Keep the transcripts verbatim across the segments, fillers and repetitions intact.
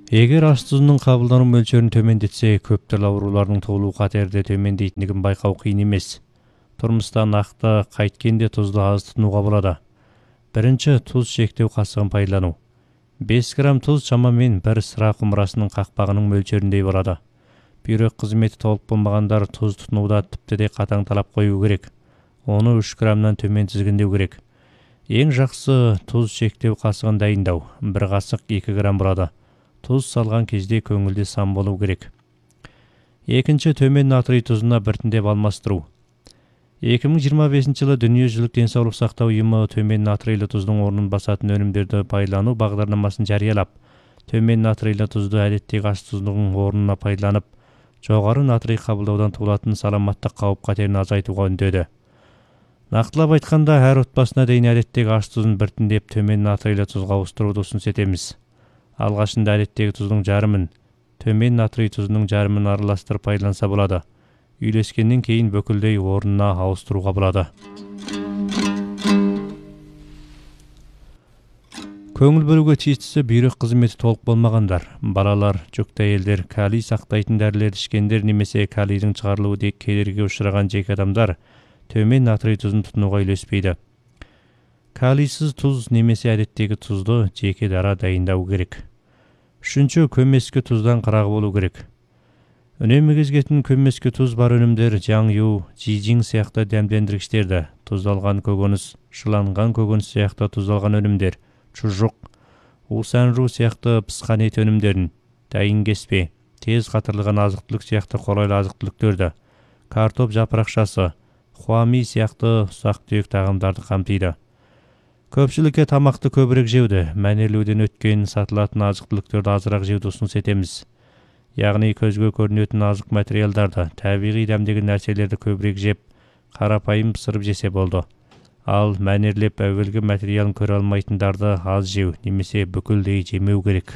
Эгер аш тузунун кабылдануу мөлчөрүн төмөндетсе, көптөгөн оорулардын туулуу катерде төмөндейтиндигин байкоо кыйын эмес. Турмушта накты кайткенде тузду аз тутунууга болот. Биринчи, туз чектөө касыгын пайдалануу. беш грамм туз чамамен бир сыра кумурасынын какпагынын мөлчөрүндөй болот. Бүйрөк кызмети толук болмагандар туз тутунууда типтеде катаң талап коюу керек. Оны үч граммдан төмөн тизгиндөө керек. Эң жакшысы туз чектөө касыгын дайындоо. бир касык эки грамм болот. Туз салган кезде көңүлдүү сан болуу керек. Экинчи, төмөн натрий тузуна биртиндеп алмаштыруу. эки миң жыйырма бешинчи жылы Дүйнө жүзүлүк ден соолук сактоо уюму төмөн натрийлүү туздун ордун басатын өнүмдөрдү пайдалануу багдарнамасын жарыялап, төмөн натрийлүү тузду адеттеги аш тузунун ордуна пайдаланып, жогору натрий кабылдоодон туулатын саламаттык кауп-катерин азайтууга үндөдү. Нактылап айтканда, ар отбасына дейин адеттеги аш тузун биртиндеп төмөн натрийлүү тузга ауыстырууду сунуш этебиз. Алгашында адеттеги туздун жарымын, төмөн натрий тузунун жарымын аралаштырып пайдаланса болот. Үйлескенден кейін бөкүлдөй орнуна ауыстырууга болот. Көңүл бөлүүгө тийиштүүсү бүйрөк кызмети толук болмагандар, балалар, жүктүү әйелдер, калий сактайтын дарылер ичкендер немесе калийдин чыгарылуу деп кедергиге учураган жеке адамдар төмөн натрий тузун тутунууга үйлеспейди. Калийсиз туз немесе адеттеги тузду жеке дара дайындау керек. Үчүнчү, көмөскө туздан кырагы болуу керек. Үнөмү кезгетин көмөскө туз бар өнүмдөр жаң ю, жижиң сыяктуу демдендиргичтерди, туздалган көкөнүс, шыланган көкөнүс сыяктуу туздалган өнүмдөр, чужук, усанруу сыяктуу пыскан эт өнүмдөрүн, дайын кеспе, тез катырылган азык-түлүк сыяктуу колойлуу азык-түлүктөрдү, картоп жапыракчасы, хуами сыяктуу усак-түйөк тагамдарды камтыйды. Көпчүлүккө тамакты көбүрөөк жеуди, маанилүүдөн өткөн сатылатын азык-түлүктөрдү азыраак жеуди сунуш этебиз. Ягни көзгө көрүнөтүн азык материалдарды, табигый дамдеген нерселерди көбүрөөк жеп, карапайым пысырып жесе болду. Ал маанилеп әүвелги материалын көрө алмайтындарды аз жеу немесе бүкүлдөй жемеу керек.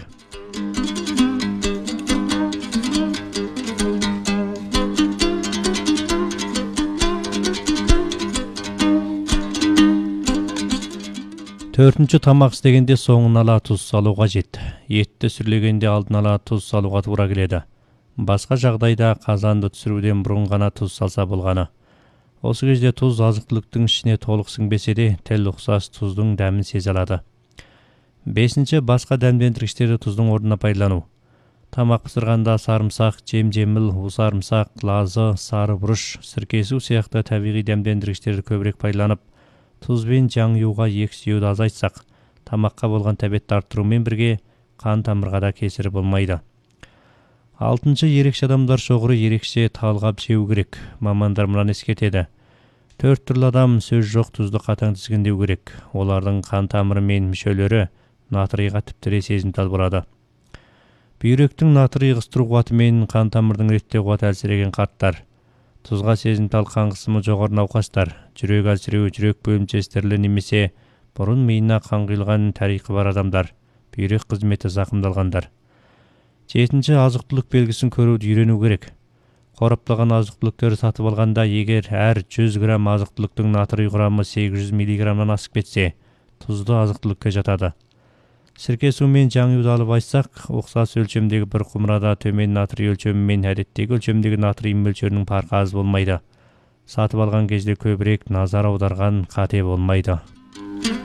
Төртүнчү, тамак истегенде соңун ала туз салуу кажет. Этти сүрлөгөндө алдын ала туз салууга туура келет. Башка жагдайда казанды түшүрүүдөн мурун гана туз салса болгону. Осы кезде туз азык-түлүктүн ичине толук сиңбесе де, тел уксас туздун дәмин сезе алады. Бешинчи, башка демдендиргичтерди туздун ордуна пайдалануу. Тамак пысырганда сарымсак, жем-жемил, усарымсак, лазы, сары буруш, сиркесүү сыяктуу табигый демдендиргичтерди көбүрөөк пайдаланып, туз бен жаң юуга эки сүйөөдү азайтсак, тамакка болгон табетти арттыруу менен бирге кан тамырга да кесири болмойду. Алтынчы, ерекше адамдар чогуру ерекше таалгап жеу керек. Мамандар мынаны эскертеди. Төрт түрлүү адам сөз жок тузду катаң тизгиндөө керек. Олардын кан тамыры менен мүчөлөрү натрийга типтеле сезимтал болот. Бүйрөктүн натрий кыстыруу кубаты менен кан тамырдын реттөө кубаты алсиреген карттар, тузга сезимтал кан кысымы жогору науқастар, жүрөк алсирөө, жүрөк бөлүмчеси териле немесе бурун мыйына кан кыйылган тарыйкы бар адамдар, бүйрөк кызмети закымдалгандар. Жетинчи, азык-түлүк белгисин көрүүдү үйрөнүү керек. Короптогон азык-түлүктөрдү сатып алганда, эгер ар жүз грамм азык-түлүктүн натрий курамы сегиз жүз миллиграммдан асып кетсе, туздуу азык-түлүккө жатады. Сирке суу менен жаң юуду алып айтсак, уксас өлчөмдөгү бир кумурада төмөн натрий өлчөмү менен адеттеги өлчөмдөгү натрий мөлчөрүнүн фаркы аз болмойду. Сатып алган кезде көбүрөөк назар аударган кате болмойду.